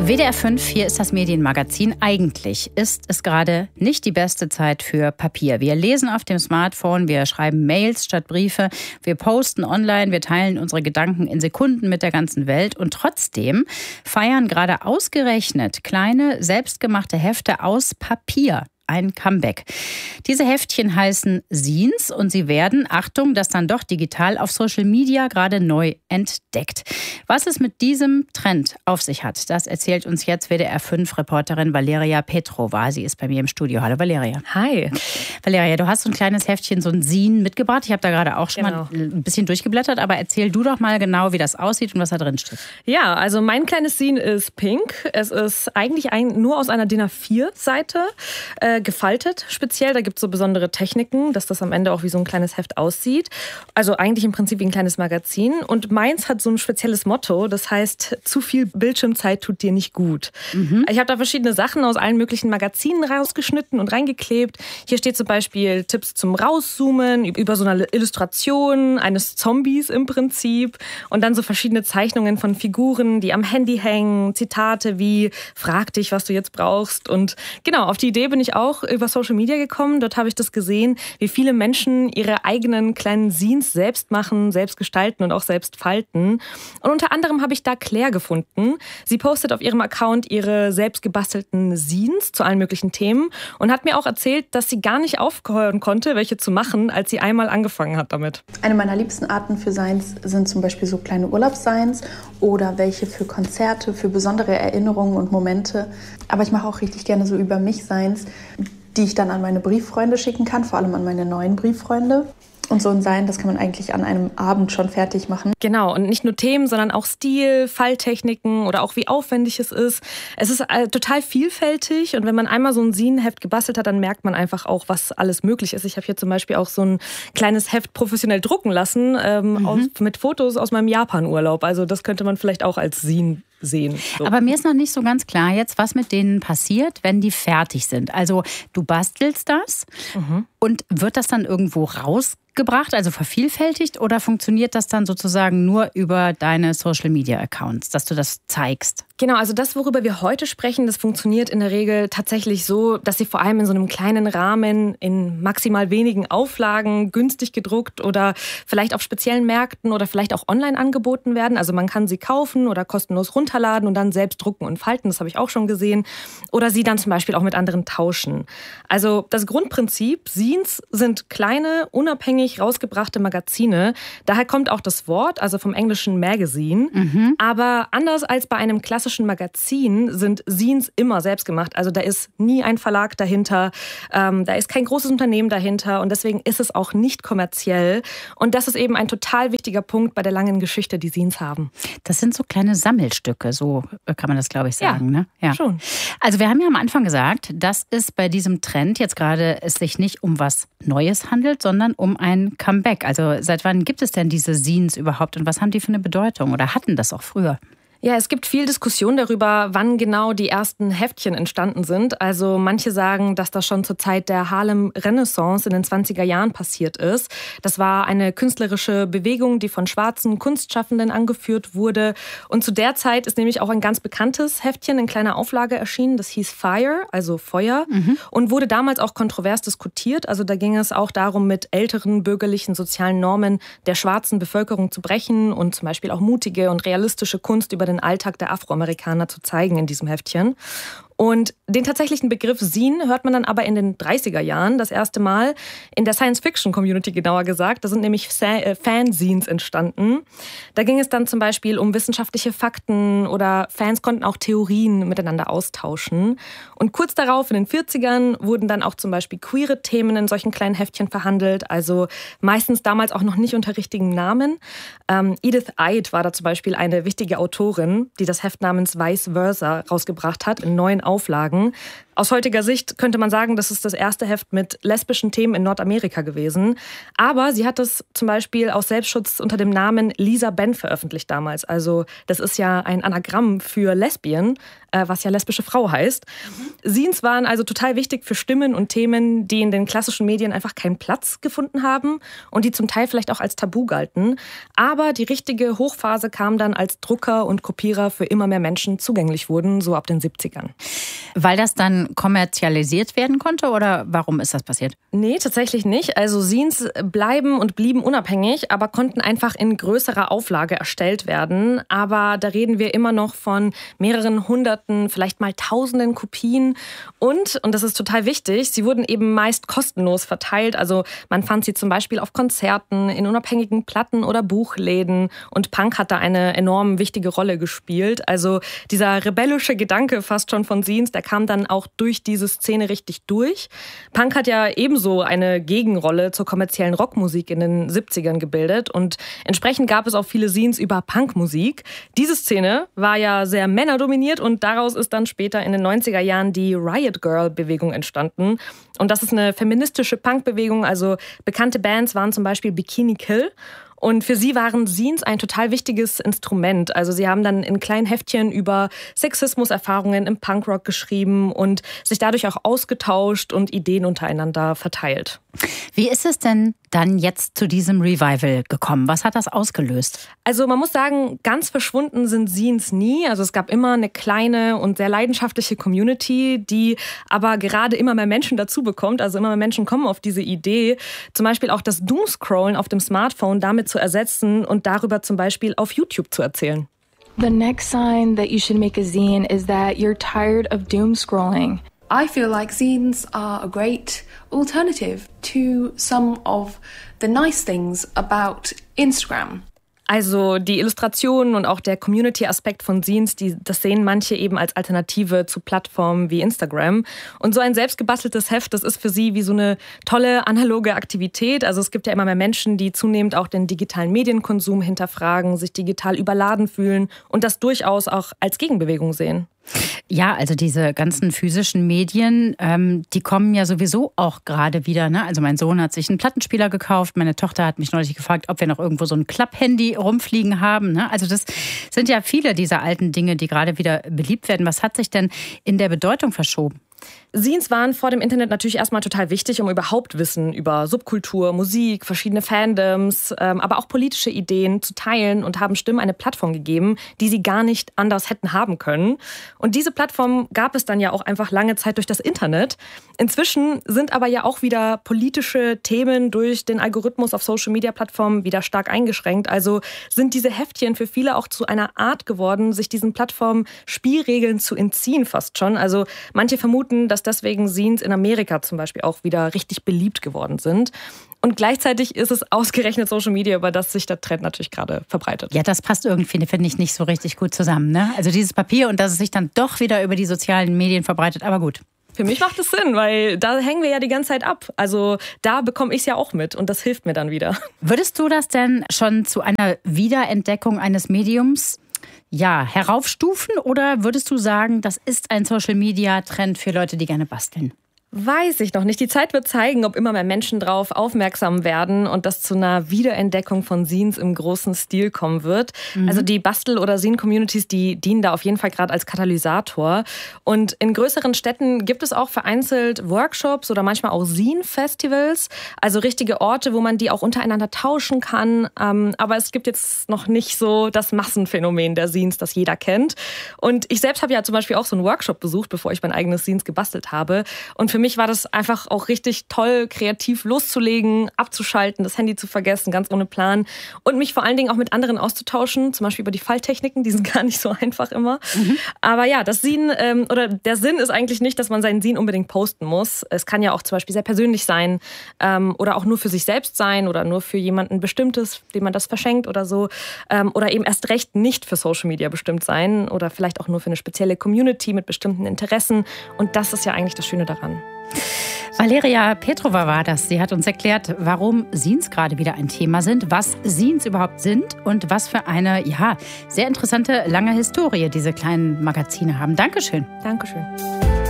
WDR 5, hier ist das Medienmagazin. Eigentlich ist es gerade nicht die beste Zeit für Papier. Wir lesen auf dem Smartphone, wir schreiben Mails statt Briefe, wir posten online, wir teilen unsere Gedanken in Sekunden mit der ganzen Welt. Und trotzdem feiern gerade ausgerechnet kleine, selbstgemachte Hefte aus Papier ein Comeback. Diese Heftchen heißen Zines und sie werden, Achtung, das dann doch digital auf Social Media gerade neu entdeckt. Was es mit diesem Trend auf sich hat, das erzählt uns jetzt WDR 5-Reporterin Valeria Petrova. Sie ist bei mir im Studio. Hallo Valeria. Hi. Valeria, du hast so ein kleines Heftchen, so ein Zine mitgebracht. Ich habe da gerade auch schon mal ein bisschen durchgeblättert, aber erzähl du doch mal genau, wie das aussieht und was da drin steht. Ja, also mein kleines Zine ist pink. Es ist eigentlich nur aus einer DIN A4-Seite gefaltet speziell. Da gibt es so besondere Techniken, dass das am Ende auch wie so ein kleines Heft aussieht. Also eigentlich im Prinzip wie ein kleines Magazin. Und meins hat so ein spezielles Motto, das heißt, zu viel Bildschirmzeit tut dir nicht gut. Ich habe da verschiedene Sachen aus allen möglichen Magazinen rausgeschnitten und reingeklebt. Hier steht zum Beispiel Tipps zum Rauszoomen, über so eine Illustration eines Zombies im Prinzip. Und dann so verschiedene Zeichnungen von Figuren, die am Handy hängen. Zitate wie, frag dich, was du jetzt brauchst. Und genau, auf die Idee bin ich auch über Social Media gekommen. Dort habe ich das gesehen, wie viele Menschen ihre eigenen kleinen Zines selbst machen, selbst gestalten und auch selbst falten. Und unter anderem habe ich da Claire gefunden. Sie postet auf ihrem Account ihre selbst gebastelten Zines zu allen möglichen Themen und hat mir auch erzählt, dass sie gar nicht aufhören konnte, welche zu machen, als sie einmal angefangen hat damit. Eine meiner liebsten Arten für Zines sind zum Beispiel so kleine Urlaubszines oder welche für Konzerte, für besondere Erinnerungen und Momente. Aber ich mache auch richtig gerne so über mich Zines, die ich dann an meine Brieffreunde schicken kann, vor allem an meine neuen Brieffreunde. Und so ein Sein, das kann man eigentlich an einem Abend schon fertig machen. Genau, und nicht nur Themen, sondern auch Stil, Falltechniken oder auch wie aufwendig es ist. Es ist total vielfältig und wenn man einmal so ein Zine-Heft gebastelt hat, dann merkt man einfach auch, was alles möglich ist. Ich habe hier zum Beispiel auch so ein kleines Heft professionell drucken lassen mit Fotos aus meinem Japan-Urlaub. Also das könnte man vielleicht auch als Zine sehen. So. Aber mir ist noch nicht so ganz klar jetzt, was mit denen passiert, wenn die fertig sind. Also du bastelst das und wird das dann irgendwo rausgebracht, also vervielfältigt, oder funktioniert das dann sozusagen nur über deine Social-Media-Accounts, dass du das zeigst? Genau, also das, worüber wir heute sprechen, das funktioniert in der Regel tatsächlich so, dass sie vor allem in so einem kleinen Rahmen, in maximal wenigen Auflagen, günstig gedruckt oder vielleicht auf speziellen Märkten oder vielleicht auch online angeboten werden. Also man kann sie kaufen oder kostenlos runterladen und dann selbst drucken und falten, das habe ich auch schon gesehen. Oder sie dann zum Beispiel auch mit anderen tauschen. Also das Grundprinzip, Zines sind kleine, unabhängig rausgebrachte Magazine. Daher kommt auch das Wort, also vom englischen Magazine. Aber anders als bei einem klassischen Magazin sind Zines immer selbst gemacht. Also da ist nie ein Verlag dahinter, da ist kein großes Unternehmen dahinter und deswegen ist es auch nicht kommerziell. Und das ist eben ein total wichtiger Punkt bei der langen Geschichte, die Zines haben. Das sind so kleine Sammelstücke, so kann man das, glaube ich, sagen. Ja, ne? Ja, schon. Also wir haben ja am Anfang gesagt, dass es bei diesem Trend jetzt gerade es sich nicht um was Neues handelt, sondern um ein Comeback. Also seit wann gibt es denn diese Zines überhaupt und was haben die für eine Bedeutung oder hatten das auch früher? Ja, es gibt viel Diskussion darüber, wann genau die ersten Heftchen entstanden sind. Also manche sagen, dass das schon zur Zeit der Harlem-Renaissance in den 20er Jahren passiert ist. Das war eine künstlerische Bewegung, die von schwarzen Kunstschaffenden angeführt wurde. Und zu der Zeit ist nämlich auch ein ganz bekanntes Heftchen in kleiner Auflage erschienen. Das hieß Fire, also Feuer, und wurde damals auch kontrovers diskutiert. Also da ging es auch darum, mit älteren bürgerlichen sozialen Normen der schwarzen Bevölkerung zu brechen und zum Beispiel auch mutige und realistische Kunst über den Alltag der Afroamerikaner zu zeigen in diesem Heftchen. Und den tatsächlichen Begriff Zine hört man dann aber in den 30er Jahren das erste Mal in der Science-Fiction-Community genauer gesagt. Da sind nämlich Fanzines entstanden. Da ging es dann zum Beispiel um wissenschaftliche Fakten oder Fans konnten auch Theorien miteinander austauschen. Und kurz darauf, in den 40ern, wurden dann auch zum Beispiel queere Themen in solchen kleinen Heftchen verhandelt. Also meistens damals auch noch nicht unter richtigen Namen. Edith Eid war da zum Beispiel eine wichtige Autorin, die das Heft namens Vice Versa rausgebracht hat in 9 Auflagen. Aus heutiger Sicht könnte man sagen, das ist das erste Heft mit lesbischen Themen in Nordamerika gewesen. Aber sie hat es zum Beispiel aus Selbstschutz unter dem Namen Lisa Ben veröffentlicht damals. Also das ist ja ein Anagramm für Lesbien, was ja lesbische Frau heißt. Zines waren also total wichtig für Stimmen und Themen, die in den klassischen Medien einfach keinen Platz gefunden haben und die zum Teil vielleicht auch als Tabu galten. Aber die richtige Hochphase kam dann, als Drucker und Kopierer für immer mehr Menschen zugänglich wurden, so ab den 70ern. Weil das dann kommerzialisiert werden konnte oder warum ist das passiert? Nee, tatsächlich nicht. Also Zines blieben unabhängig, aber konnten einfach in größerer Auflage erstellt werden. Aber da reden wir immer noch von mehreren Hunderten, vielleicht mal Tausenden Kopien. Und das ist total wichtig, sie wurden eben meist kostenlos verteilt. Also man fand sie zum Beispiel auf Konzerten, in unabhängigen Platten- oder Buchläden. Und Punk hat da eine enorm wichtige Rolle gespielt. Also dieser rebellische Gedanke fast schon von Zines, der kam dann auch durch diese Szene richtig durch. Punk hat ja ebenso eine Gegenrolle zur kommerziellen Rockmusik in den 70ern gebildet und entsprechend gab es auch viele Zines über Punkmusik. Diese Szene war ja sehr männerdominiert und daraus ist dann später in den 90er Jahren die Riot Girl-Bewegung entstanden. Und das ist eine feministische Punkbewegung, also bekannte Bands waren zum Beispiel Bikini Kill. Und für sie waren Zines ein total wichtiges Instrument. Also sie haben dann in kleinen Heftchen über Sexismuserfahrungen im Punkrock geschrieben und sich dadurch auch ausgetauscht und Ideen untereinander verteilt. Wie ist es denn dann jetzt zu diesem Revival gekommen? Was hat das ausgelöst? Also man muss sagen, ganz verschwunden sind Zines nie. Also es gab immer eine kleine und sehr leidenschaftliche Community, die aber gerade immer mehr Menschen dazu bekommt. Also immer mehr Menschen kommen auf diese Idee, zum Beispiel auch das Doomscrollen auf dem Smartphone damit zu ersetzen und darüber zum Beispiel auf YouTube zu erzählen. The next sign that you should make a zine is that you're tired of doom scrolling. I feel like zines are a great alternative to some of the nice things about Instagram. Also die Illustrationen und auch der Community-Aspekt von Zines, das sehen manche eben als Alternative zu Plattformen wie Instagram. Und so ein selbstgebasteltes Heft, das ist für sie wie so eine tolle analoge Aktivität. Also es gibt ja immer mehr Menschen, die zunehmend auch den digitalen Medienkonsum hinterfragen, sich digital überladen fühlen und das durchaus auch als Gegenbewegung sehen. Ja, also diese ganzen physischen Medien, die kommen ja sowieso auch gerade wieder. Ne? Also mein Sohn hat sich einen Plattenspieler gekauft. Meine Tochter hat mich neulich gefragt, ob wir noch irgendwo so ein Klapp-Handy rumfliegen haben. Ne? Also das sind ja viele dieser alten Dinge, die gerade wieder beliebt werden. Was hat sich denn in der Bedeutung verschoben? Zines waren vor dem Internet natürlich erstmal total wichtig, um überhaupt Wissen über Subkultur, Musik, verschiedene Fandoms, aber auch politische Ideen zu teilen und haben Stimmen eine Plattform gegeben, die sie gar nicht anders hätten haben können. Und diese Plattform gab es dann ja auch einfach lange Zeit durch das Internet. Inzwischen sind aber ja auch wieder politische Themen durch den Algorithmus auf Social-Media-Plattformen wieder stark eingeschränkt. Also sind diese Heftchen für viele auch zu einer Art geworden, sich diesen Plattformen Spielregeln zu entziehen fast schon. Also manche vermuten, dass deswegen Zines in Amerika zum Beispiel auch wieder richtig beliebt geworden sind. Und gleichzeitig ist es ausgerechnet Social Media, über das sich der Trend natürlich gerade verbreitet. Ja, das passt irgendwie, finde ich, nicht so richtig gut zusammen. Ne? Also dieses Papier und dass es sich dann doch wieder über die sozialen Medien verbreitet, aber gut. Für mich macht es Sinn, weil da hängen wir ja die ganze Zeit ab. Also da bekomme ich es ja auch mit und das hilft mir dann wieder. Würdest du das denn schon zu einer Wiederentdeckung eines Mediums heraufstufen oder würdest du sagen, das ist ein Social-Media-Trend für Leute, die gerne basteln? Weiß ich noch nicht. Die Zeit wird zeigen, ob immer mehr Menschen drauf aufmerksam werden und das zu einer Wiederentdeckung von Zines im großen Stil kommen wird. Also die Bastel- oder Zine-Communities, die dienen da auf jeden Fall gerade als Katalysator. Und in größeren Städten gibt es auch vereinzelt Workshops oder manchmal auch Zine-Festivals, also richtige Orte, wo man die auch untereinander tauschen kann. Aber es gibt jetzt noch nicht so das Massenphänomen der Zines, das jeder kennt. Und ich selbst habe ja zum Beispiel auch so einen Workshop besucht, bevor ich mein eigenes Zines gebastelt habe. Und für mich war das einfach auch richtig toll, kreativ loszulegen, abzuschalten, das Handy zu vergessen, ganz ohne Plan. Und mich vor allen Dingen auch mit anderen auszutauschen, zum Beispiel über die Falltechniken, die sind gar nicht so einfach immer. Aber ja, das Zine, oder der Sinn ist eigentlich nicht, dass man seinen Zine unbedingt posten muss. Es kann ja auch zum Beispiel sehr persönlich sein oder auch nur für sich selbst sein oder nur für jemanden Bestimmtes, dem man das verschenkt oder so. Oder eben erst recht nicht für Social Media bestimmt sein oder vielleicht auch nur für eine spezielle Community mit bestimmten Interessen. Und das ist ja eigentlich das Schöne daran. Valeria Petrova war das. Sie hat uns erklärt, warum Zines gerade wieder ein Thema sind, was Zines überhaupt sind und was für eine, sehr interessante, lange Historie diese kleinen Magazine haben. Dankeschön. Dankeschön.